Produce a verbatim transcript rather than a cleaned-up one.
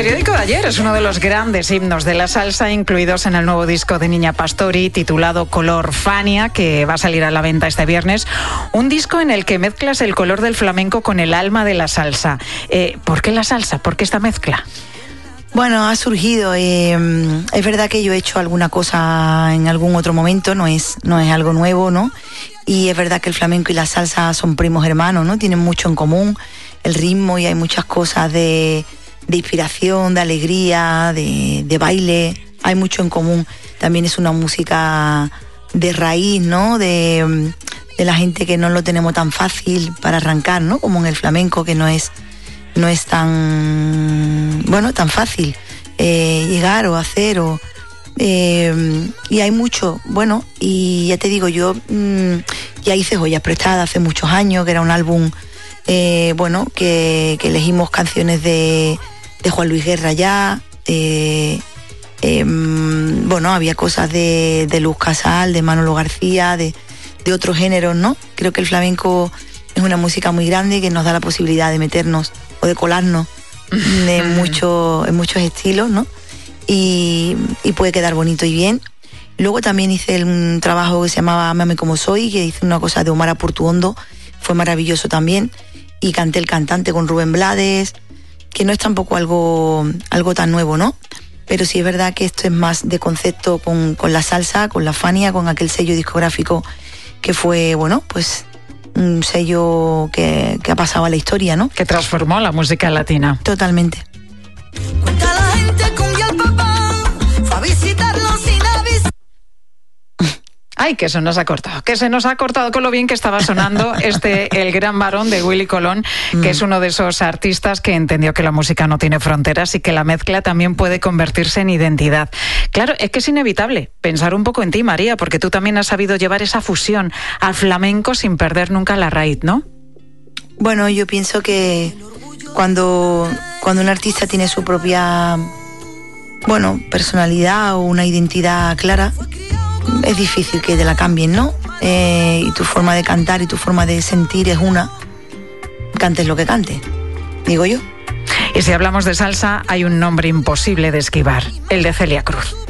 periódico de ayer es uno de los grandes himnos de la salsa incluidos en el nuevo disco de Niña Pastori titulado Color Fania, que va a salir a la venta este viernes. Un disco en el que mezclas el color del flamenco con el alma de la salsa. Eh, ¿Por qué la salsa? ¿Por qué esta mezcla? Bueno, ha surgido. Eh, es verdad que yo he hecho alguna cosa en algún otro momento, no es, no es algo nuevo, ¿no? Y es verdad que el flamenco y la salsa son primos hermanos, ¿no? Tienen mucho en común, el ritmo, y hay muchas cosas de, de inspiración, de alegría, de, de baile, hay mucho en común. También es una música de raíz, ¿no? De, de la gente que no lo tenemos tan fácil para arrancar, ¿no? Como en el flamenco, que no es, no es tan, bueno, tan fácil eh, llegar o hacer o... Eh, y hay mucho, bueno, y ya te digo, yo mmm, ya hice Joyas Prestadas hace muchos años, que era un álbum, eh, bueno, que, que elegimos canciones de, de Juan Luis Guerra ya, eh, eh, bueno, había cosas de, de Luz Casal, de Manolo García, de, de otros géneros, ¿no? Creo que el flamenco es una música muy grande que nos da la posibilidad de meternos o de colarnos en, mucho, en muchos estilos, ¿no? Y, y puede quedar bonito y bien. Luego también hice un trabajo que se llamaba Ámame como soy, que hice una cosa de Omar Apurtuondo, fue maravilloso también, y canté El cantante con Rubén Blades, que no es tampoco algo, algo tan nuevo, ¿no? Pero sí es verdad que esto es más de concepto con, con la salsa, con la Fania, con aquel sello discográfico que fue, bueno, pues un sello que, que ha pasado a la historia, ¿no? Que transformó la música latina. Totalmente. Cuenta la gente que un día el papá fue a visitarlo sin avisar. Ay, que se nos ha cortado, que se nos ha cortado con lo bien que estaba sonando este El Gran Varón de Willy Colón, que mm. es uno de esos artistas que entendió que la música no tiene fronteras y que la mezcla también puede convertirse en identidad. Claro, es que es inevitable pensar un poco en ti, María, porque tú también has sabido llevar esa fusión al flamenco sin perder nunca la raíz, ¿no? Bueno, yo pienso que cuando, cuando un artista tiene su propia, bueno, personalidad o una identidad clara, es difícil que te la cambien, ¿no? Eh, y tu forma de cantar y tu forma de sentir es una. Cantes lo que cantes, digo yo. Y si hablamos de salsa, hay un nombre imposible de esquivar, el de Celia Cruz.